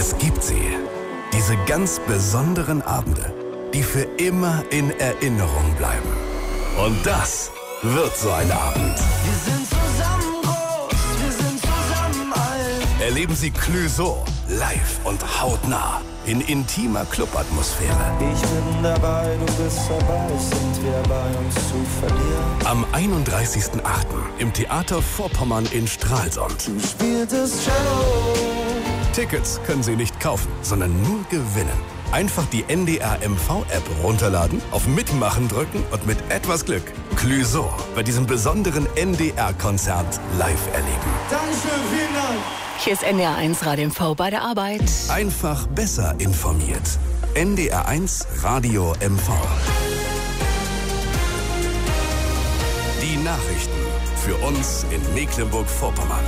Es gibt sie. Diese ganz besonderen Abende, die für immer in Erinnerung bleiben. Und das wird so ein Abend. Wir sind zusammen groß, wir sind zusammen alt. Erleben Sie Clouseau live und hautnah in intimer Clubatmosphäre. Ich bin dabei, du bist dabei, sind wir bei uns zu verlieren. Am 31.08. im Theater Vorpommern in Stralsund. Du spieltest Cello. Tickets können Sie nicht kaufen, sondern nur gewinnen. Einfach die NDR MV-App runterladen, auf Mitmachen drücken und mit etwas Glück Clouseau bei diesem besonderen NDR-Konzert live erleben. Dankeschön, vielen Dank. Hier ist NDR 1 Radio MV bei der Arbeit. Einfach besser informiert. NDR 1 Radio MV. Die Nachrichten für uns in Mecklenburg-Vorpommern.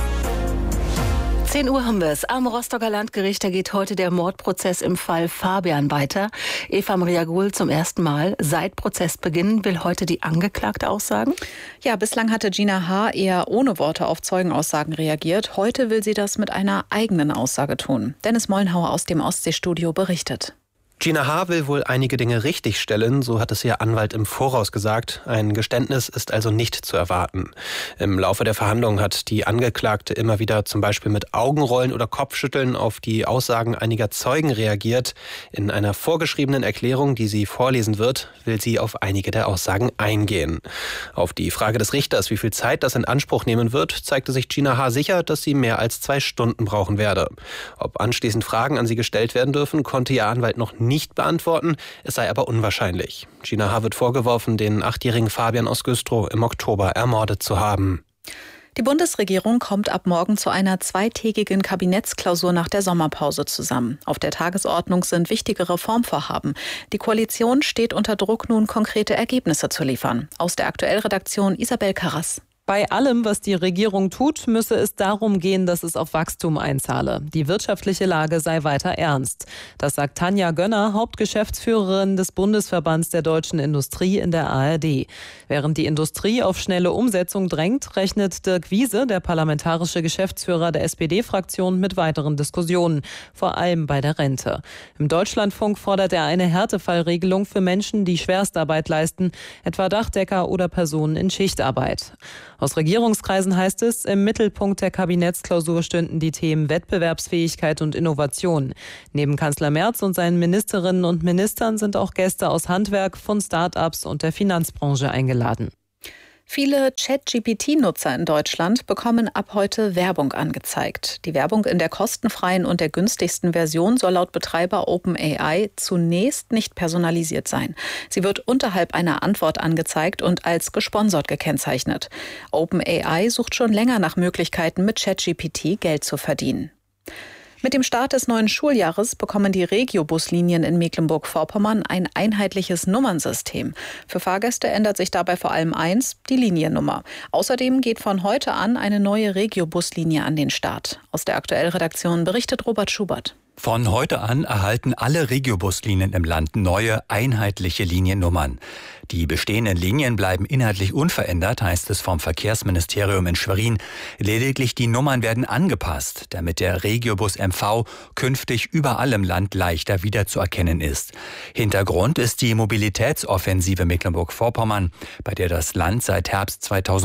10 Uhr haben wir es. Am Rostocker Landgericht, da geht heute der Mordprozess im Fall Fabian weiter. Eva Maria Gohl zum ersten Mal. Seit Prozessbeginn will heute die Angeklagte aussagen? Ja, bislang hatte Gina H. eher ohne Worte auf Zeugenaussagen reagiert. Heute will sie das mit einer eigenen Aussage tun. Dennis Mollenhauer aus dem Ostseestudio berichtet. Gina H. will wohl einige Dinge richtigstellen, so hat es ihr Anwalt im Voraus gesagt. Ein Geständnis ist also nicht zu erwarten. Im Laufe der Verhandlung hat die Angeklagte immer wieder zum Beispiel mit Augenrollen oder Kopfschütteln auf die Aussagen einiger Zeugen reagiert. In einer vorgeschriebenen Erklärung, die sie vorlesen wird, will sie auf einige der Aussagen eingehen. Auf die Frage des Richters, wie viel Zeit das in Anspruch nehmen wird, zeigte sich Gina H. sicher, dass sie mehr als 2 Stunden brauchen werde. Ob anschließend Fragen an sie gestellt werden dürfen, konnte ihr Anwalt noch nicht beantworten, es sei aber unwahrscheinlich. Gina H. wird vorgeworfen, den 8-jährigen Fabian aus Güstrow im Oktober ermordet zu haben. Die Bundesregierung kommt ab morgen zu einer 2-tägigen Kabinettsklausur nach der Sommerpause zusammen. Auf der Tagesordnung sind wichtige Reformvorhaben. Die Koalition steht unter Druck, nun konkrete Ergebnisse zu liefern. Aus der Aktuell-Redaktion Isabel Karras. Bei allem, was die Regierung tut, müsse es darum gehen, dass es auf Wachstum einzahle. Die wirtschaftliche Lage sei weiter ernst. Das sagt Tanja Gönner, Hauptgeschäftsführerin des Bundesverbands der deutschen Industrie in der ARD. Während die Industrie auf schnelle Umsetzung drängt, rechnet Dirk Wiese, der parlamentarische Geschäftsführer der SPD-Fraktion, mit weiteren Diskussionen, vor allem bei der Rente. Im Deutschlandfunk fordert er eine Härtefallregelung für Menschen, die Schwerstarbeit leisten, etwa Dachdecker oder Personen in Schichtarbeit. Aus Regierungskreisen heißt es, im Mittelpunkt der Kabinettsklausur stünden die Themen Wettbewerbsfähigkeit und Innovation. Neben Kanzler Merz und seinen Ministerinnen und Ministern sind auch Gäste aus Handwerk, von Start-ups und der Finanzbranche eingeladen. Viele ChatGPT-Nutzer in Deutschland bekommen ab heute Werbung angezeigt. Die Werbung in der kostenfreien und der günstigsten Version soll laut Betreiber OpenAI zunächst nicht personalisiert sein. Sie wird unterhalb einer Antwort angezeigt und als gesponsert gekennzeichnet. OpenAI sucht schon länger nach Möglichkeiten, mit ChatGPT Geld zu verdienen. Mit dem Start des neuen Schuljahres bekommen die Regiobuslinien in Mecklenburg-Vorpommern ein einheitliches Nummernsystem. Für Fahrgäste ändert sich dabei vor allem eins, die Liniennummer. Außerdem geht von heute an eine neue Regiobuslinie an den Start. Aus der Aktuell-Redaktion berichtet Robert Schubert. Von heute an erhalten alle Regiobuslinien im Land neue, einheitliche Liniennummern. Die bestehenden Linien bleiben inhaltlich unverändert, heißt es vom Verkehrsministerium in Schwerin. Lediglich die Nummern werden angepasst, damit der Regiobus MV künftig überall im Land leichter wiederzuerkennen ist. Hintergrund ist die Mobilitätsoffensive Mecklenburg-Vorpommern, bei der das Land seit Herbst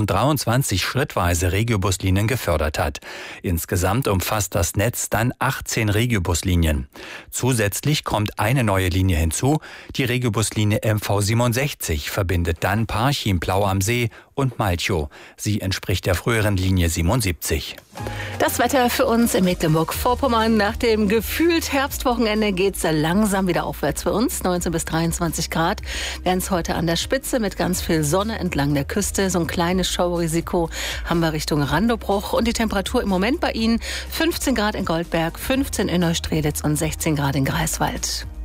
2023 schrittweise Regiobuslinien gefördert hat. Insgesamt umfasst das Netz dann 18 Regiobuslinien. Zusätzlich kommt eine neue Linie hinzu, die Regiobuslinie MV 67 verbindet dann Parchim-Plau am See und Malchow. Sie entspricht der früheren Linie 77. Das Wetter für uns in Mecklenburg-Vorpommern. Nach dem gefühlt Herbstwochenende geht es langsam wieder aufwärts für uns. 19 bis 23 Grad werden es heute an der Spitze mit ganz viel Sonne entlang der Küste. So ein kleines Schaurisiko haben wir Richtung Randobruch. Und die Temperatur im Moment bei Ihnen 15 Grad in Goldberg, 15 in Neustrelitz und 16 Grad in Greifswald.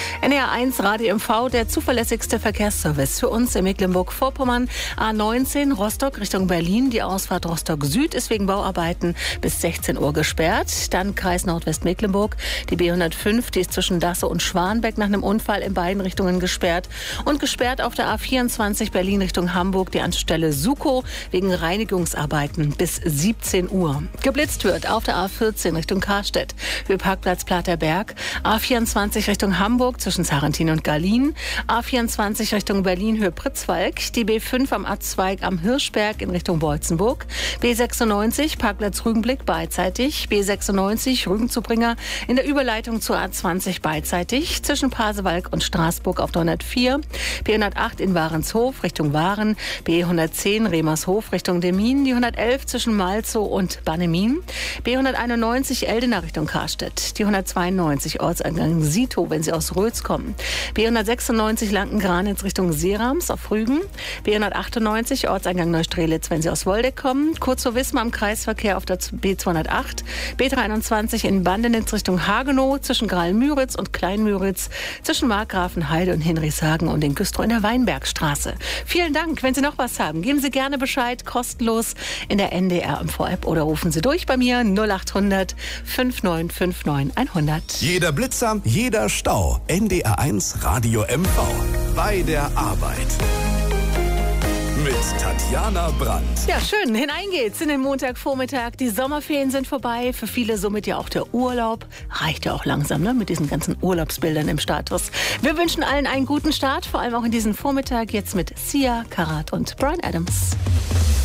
NDR1 Radio MV, der zuverlässigste Verkehrsservice für uns in Mecklenburg-Vorpommern. A19 Rostock Richtung Berlin. Die Ausfahrt Rostock Süd ist wegen Bauarbeiten bis 16 Uhr gesperrt. Dann Kreis Nordwestmecklenburg. Die B105, die ist zwischen Dasse und Schwanbeck nach einem Unfall in beiden Richtungen gesperrt. Und gesperrt auf der A24 Berlin Richtung Hamburg die Anstelle Sukow wegen Reinigungsarbeiten bis 17 Uhr. Geblitzt wird auf der A14 Richtung Karstedt. Für Parkplatz Platerberg. A24 Richtung Hamburg zwischen Sarrentin und Gallien. A24 Richtung Berlin Höhe Pritzwalk. Die B5 am A2 am Hirschberg in Richtung Beutzenburg. B96 Parkplatz Rügenblick beidseitig. B96 Rügenzubringer in der Überleitung zur A20 beidseitig zwischen Pasewalk und Straßburg auf der 104. B108 in Warenshof Richtung Waren. B110 Remershof Richtung Demmin. Die 111 zwischen Malzow und Bannemin. B191 Eldena Richtung Karstedt. Die 192 Ortseingang Sito, wenn Sie aus Rötz kommen. B196 Lanken-Granitz Richtung Seerams auf Rügen. B198 Ortseingang Neustrelitz, wenn Sie aus Woldeck kommen. Kurz vor Wismar im Kreisverkehr auf der B208. B321 in Bandenitz Richtung Hagenow zwischen Graal-Müritz und Klein-Müritz. Zwischen Markgrafenheide und Hinrichshagen und den Güstrow in der Weinbergstraße. Vielen Dank. Wenn Sie noch was haben, geben Sie gerne Bescheid, kostenlos in der NDR MV-App oder rufen Sie durch bei mir 0800 5959 100. Jeder Blitzer, jeder Stau. NDR1 Radio MV. Bei der Arbeit. Mit Tatjana Brandt. Ja, schön. Hinein geht's in den Montagvormittag. Die Sommerferien sind vorbei. Für viele somit ja auch der Urlaub. Reicht ja auch langsam, ne? Mit diesen ganzen Urlaubsbildern im Status. Wir wünschen allen einen guten Start, vor allem auch in diesen Vormittag. Jetzt mit Sia, Karat und Bryan Adams.